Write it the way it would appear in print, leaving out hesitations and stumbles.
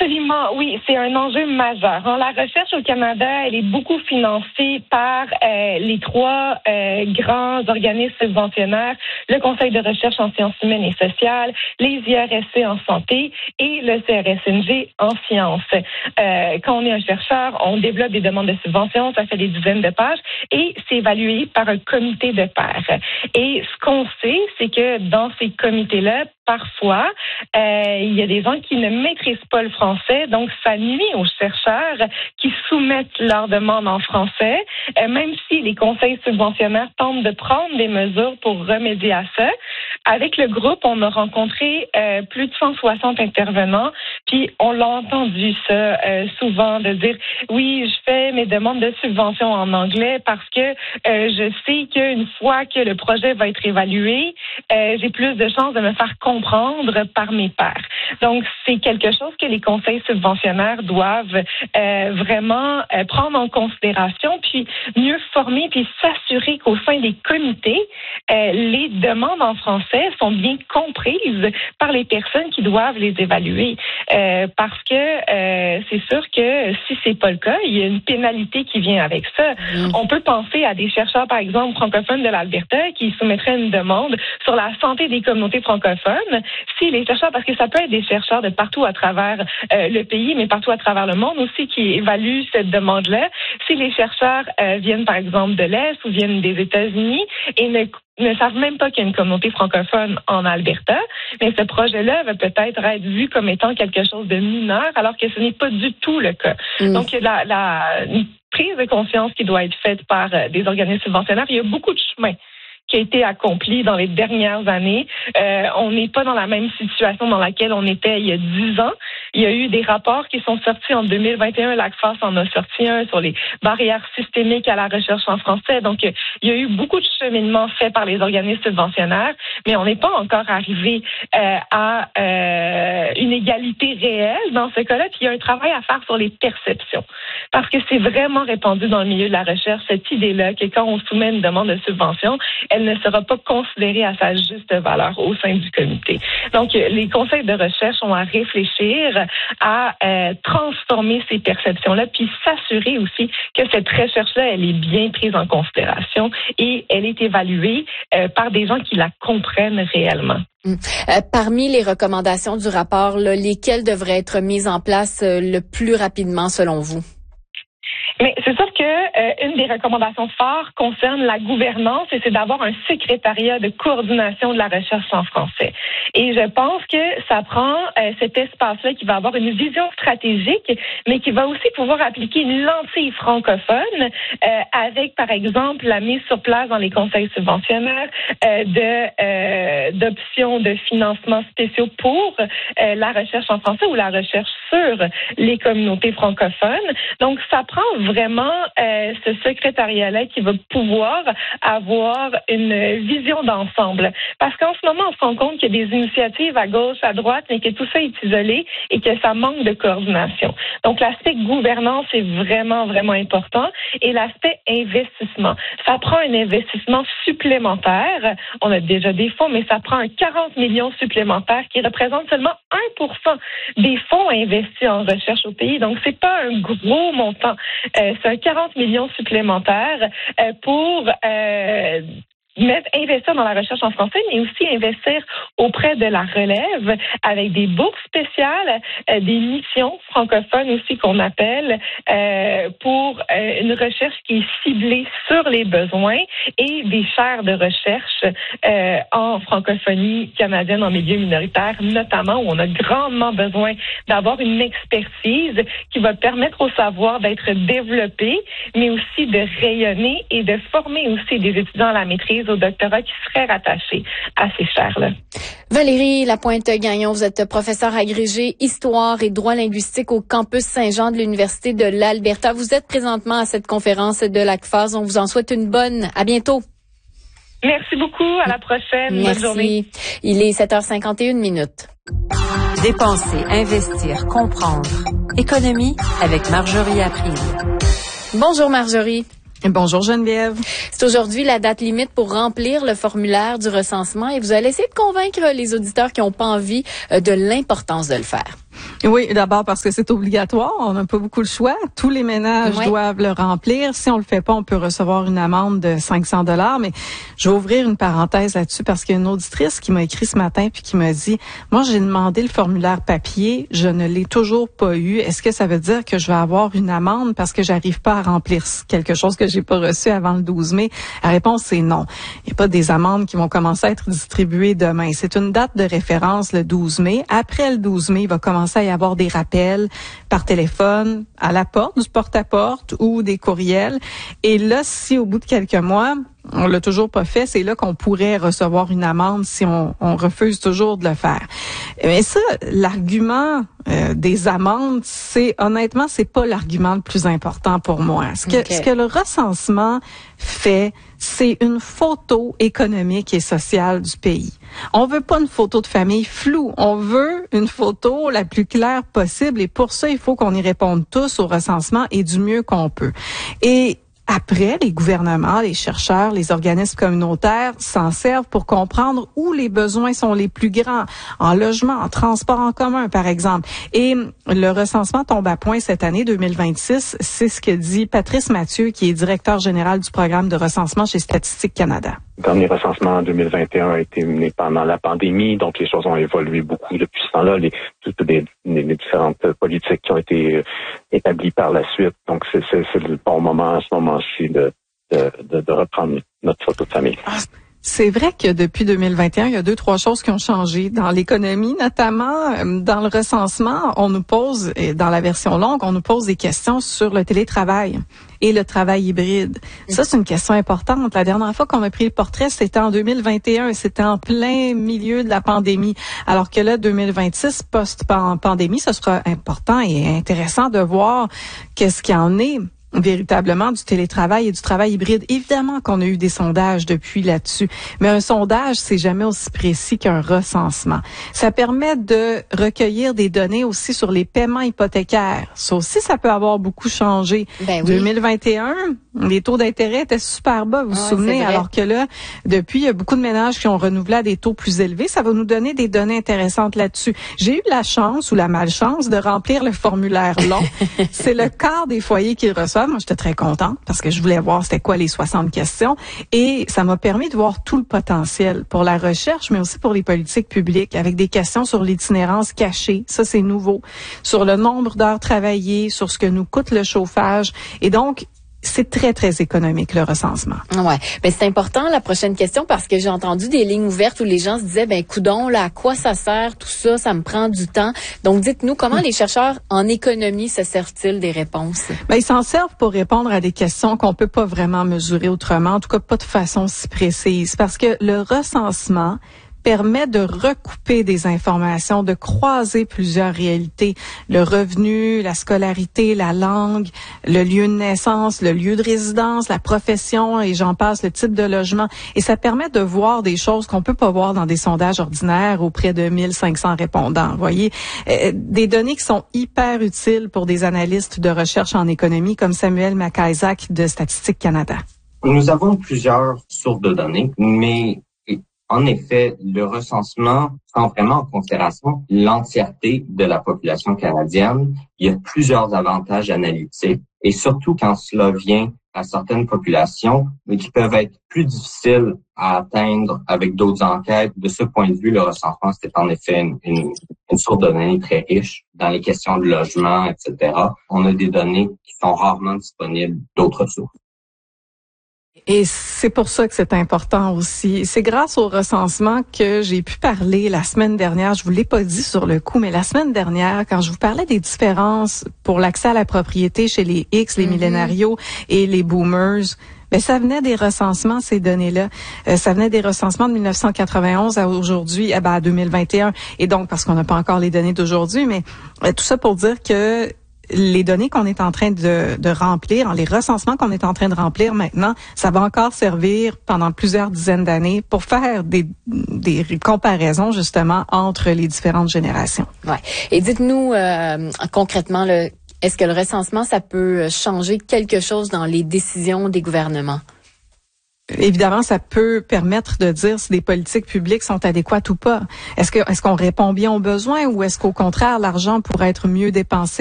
Absolument, oui, c'est un enjeu majeur. La recherche au Canada, elle est beaucoup financée par les trois grands organismes subventionnaires, le Conseil de recherche en sciences humaines et sociales, les IRSC en santé et le CRSNG en sciences. Quand on est un chercheur, on développe des demandes de subventions, ça fait des dizaines de pages et c'est évalué par un comité de pairs. Et ce qu'on sait, c'est que dans ces comités-là, parfois, il y a des gens qui ne maîtrisent pas le français, donc ça nuit aux chercheurs qui soumettent leurs demandes en français, même si les conseils subventionnaires tentent de prendre des mesures pour remédier à ça. Avec le groupe, on a rencontré plus de 160 intervenants, puis on l'a entendu ça souvent, de dire « Oui, je fais mes demandes de subvention en anglais parce que je sais qu'une fois que le projet va être évalué, j'ai plus de chances de me faire comprendre par mes pairs. » Donc, c'est quelque chose que les conseils subventionnaires doivent vraiment prendre en considération, puis mieux former, puis s'assurer qu'au sein des comités, les demandes en français sont bien comprises par les personnes qui doivent les évaluer. Parce que c'est sûr que si c'est pas le cas, il y a une pénalité qui vient avec ça. On peut penser à des chercheurs, par exemple, francophones de l'Alberta qui soumettraient une demande sur la santé des communautés francophones. Si les chercheurs, parce que ça peut être des chercheurs de partout à travers le pays, mais partout à travers le monde aussi, qui évaluent cette demande-là. Si les chercheurs viennent, par exemple, de l'Est ou viennent des États-Unis et ne savent même pas qu'il y a une communauté francophone en Alberta, mais ce projet-là va peut-être être vu comme étant quelque chose de mineur, alors que ce n'est pas du tout le cas. Donc, il y a une prise de conscience qui doit être faite par des organismes subventionnaires. Il y a beaucoup de chemin qui a été accompli dans les dernières années. On n'est pas dans la même situation dans laquelle on était il y a 10 ans. Il y a eu des rapports qui sont sortis en 2021. L'ACFAS en a sorti un sur les barrières systémiques à la recherche en français. Donc, il y a eu beaucoup de cheminement fait par les organismes subventionnaires, mais on n'est pas encore arrivé à une égalité réelle dans ce cas-là. Puis, il y a un travail à faire sur les perceptions. Parce que c'est vraiment répandu dans le milieu de la recherche, cette idée-là que quand on soumet une demande de subvention, elle ne sera pas considérée à sa juste valeur au sein du comité. Donc, les conseils de recherche ont à réfléchir à transformer ces perceptions-là, puis s'assurer aussi que cette recherche-là, elle est bien prise en considération et elle est évaluée par des gens qui la comprennent réellement. Parmi les recommandations du rapport, là, lesquelles devraient être mises en place le plus rapidement selon vous? Mais c'est sûr que une des recommandations phares concerne la gouvernance et c'est d'avoir un secrétariat de coordination de la recherche en français. Et je pense que ça prend cet espace-là qui va avoir une vision stratégique, mais qui va aussi pouvoir appliquer une lentille francophone avec, par exemple, la mise sur place dans les conseils subventionnaires d'options de financement spéciaux pour la recherche en français ou la recherche sur les communautés francophones. Donc, ça prend vraiment ce secrétariat-là qui va pouvoir avoir une vision d'ensemble. Parce qu'en ce moment, on se rend compte qu'il y a des initiatives à gauche, à droite, mais que tout ça est isolé et que ça manque de coordination. Donc, l'aspect gouvernance est vraiment, vraiment important. Et l'aspect investissement. Ça prend un investissement supplémentaire. On a déjà des fonds, mais ça prend un 40 millions supplémentaires qui représente seulement 1% des fonds investis en recherche au pays. Donc, c'est pas un gros montant. C'est un 40 millions supplémentaires pour investir dans la recherche en français, mais aussi investir auprès de la relève avec des bourses spéciales, des missions francophones aussi qu'on appelle pour une recherche qui est ciblée sur les besoins et des chaires de recherche en francophonie canadienne en milieu minoritaire, notamment où on a grandement besoin d'avoir une expertise qui va permettre au savoir d'être développé, mais aussi de rayonner et de former aussi des étudiants à la maîtrise au doctorat qui seraient rattachés à ces chaires-là. Valérie Lapointe-Gagnon, vous êtes professeure agrégée Histoire et droit linguistique au campus Saint-Jean de l'Université de l'Alberta. Vous êtes présentement à cette conférence de l'ACFAS. On vous en souhaite une bonne. À bientôt. Merci beaucoup. À la prochaine. Merci. Bonne journée. Il est 7h51. Dépenser, investir, comprendre. Économie avec Marjorie April. Bonjour Marjorie. Bonjour Geneviève. C'est aujourd'hui la date limite pour remplir le formulaire du recensement et vous allez essayer de convaincre les auditeurs qui n'ont pas envie de l'importance de le faire. Oui, d'abord parce que c'est obligatoire, on n'a pas beaucoup le choix. Tous les ménages doivent le remplir. Si on le fait pas, on peut recevoir une amende de 500 $. Mais je vais ouvrir une parenthèse là-dessus parce qu'il y a une auditrice qui m'a écrit ce matin puis qui m'a dit, moi j'ai demandé le formulaire papier, je ne l'ai toujours pas eu. Est-ce que ça veut dire que je vais avoir une amende parce que j'arrive pas à remplir quelque chose que j'ai pas reçu avant le 12 mai? La réponse c'est non. Il n'y a pas des amendes qui vont commencer à être distribuées demain. C'est une date de référence le 12 mai. Après le 12 mai, il va commencer à y avoir des rappels par téléphone, à la porte, du porte-à-porte ou des courriels. Et là, si au bout de quelques mois, on l'a toujours pas fait, c'est là qu'on pourrait recevoir une amende si on refuse toujours de le faire. Mais ça, l'argument des amendes, honnêtement, c'est pas l'argument le plus important pour moi. Ce que le recensement fait, c'est une photo économique et sociale du pays. On veut pas une photo de famille floue. On veut une photo la plus claire possible. Et pour ça, il faut qu'on y réponde tous au recensement et du mieux qu'on peut. Et après, les gouvernements, les chercheurs, les organismes communautaires s'en servent pour comprendre où les besoins sont les plus grands, en logement, en transport en commun, par exemple. Et le recensement tombe à point cette année 2026. C'est ce que dit Patrice Mathieu, qui est directeur général du programme de recensement chez Statistique Canada. Le dernier recensement en 2021 a été mené pendant la pandémie, donc les choses ont évolué beaucoup depuis ce temps-là, toutes les différentes politiques qui ont été établies par la suite. Donc c'est le bon moment à ce moment-ci de reprendre notre photo de famille. C'est vrai que depuis 2021, il y a 2-3 choses qui ont changé dans l'économie, notamment dans le recensement. On nous pose, dans la version longue, on nous pose des questions sur le télétravail et le travail hybride. Ça, c'est une question importante. La dernière fois qu'on a pris le portrait, c'était en 2021. C'était en plein milieu de la pandémie. Alors que là, 2026, post-pandémie, ce sera important et intéressant de voir qu'est-ce qu'il y en est véritablement du télétravail et du travail hybride. Évidemment qu'on a eu des sondages depuis là-dessus, mais un sondage, c'est jamais aussi précis qu'un recensement. Ça permet de recueillir des données aussi sur les paiements hypothécaires. Ça aussi, ça peut avoir beaucoup changé. Ben oui. 2021, les taux d'intérêt étaient super bas, vous vous souvenez, alors que là, depuis, il y a beaucoup de ménages qui ont renouvelé à des taux plus élevés. Ça va nous donner des données intéressantes là-dessus. J'ai eu la chance ou la malchance de remplir le formulaire long. C'est le quart des foyers qui le reçoivent. Moi, j'étais très contente parce que je voulais voir c'était quoi les 60 questions et ça m'a permis de voir tout le potentiel pour la recherche, mais aussi pour les politiques publiques avec des questions sur l'itinérance cachée. Ça, c'est nouveau. Sur le nombre d'heures travaillées, sur ce que nous coûte le chauffage. Et donc, c'est très, très économique, le recensement. Ouais. Ben, c'est important, la prochaine question, parce que j'ai entendu des lignes ouvertes où les gens se disaient, ben, coudonc, là, à quoi ça sert, tout ça, ça me prend du temps. Donc, dites-nous, comment les chercheurs en économie se servent-ils des réponses? Ben, ils s'en servent pour répondre à des questions qu'on peut pas vraiment mesurer autrement, en tout cas, pas de façon si précise, parce que le recensement permet de recouper des informations, de croiser plusieurs réalités. Le revenu, la scolarité, la langue, le lieu de naissance, le lieu de résidence, la profession et j'en passe, le type de logement. Et ça permet de voir des choses qu'on peut pas voir dans des sondages ordinaires auprès de 1500 répondants. Vous voyez, des données qui sont hyper utiles pour des analystes de recherche en économie comme Samuel Macaisac de Statistique Canada. Nous avons plusieurs sources de données, mais en effet, le recensement prend vraiment en considération l'entièreté de la population canadienne. Il y a plusieurs avantages analytiques et surtout quand cela vient à certaines populations, mais qui peuvent être plus difficiles à atteindre avec d'autres enquêtes. De ce point de vue, le recensement, c'est en effet une source de données très riche dans les questions de logement, etc. On a des données qui sont rarement disponibles d'autres sources. Et c'est pour ça que c'est important aussi. C'est grâce au recensement que j'ai pu parler la semaine dernière. Je vous l'ai pas dit sur le coup, mais la semaine dernière, quand je vous parlais des différences pour l'accès à la propriété chez les X, les millénarios et les boomers, ben ça venait des recensements, ces données-là. Ça venait des recensements de 1991 à aujourd'hui, à 2021. Et donc, parce qu'on n'a pas encore les données d'aujourd'hui, mais tout ça pour dire que les données qu'on est en train de remplir, les recensements qu'on est en train de remplir maintenant, ça va encore servir pendant plusieurs dizaines d'années pour faire des comparaisons justement entre les différentes générations. Ouais. Et dites-nous concrètement, est-ce que le recensement, ça peut changer quelque chose dans les décisions des gouvernements? évidemment, ça peut permettre de dire si les politiques publiques sont adéquates ou pas. Est-ce qu'on répond bien aux besoins ou est-ce qu'au contraire, l'argent pourrait être mieux dépensé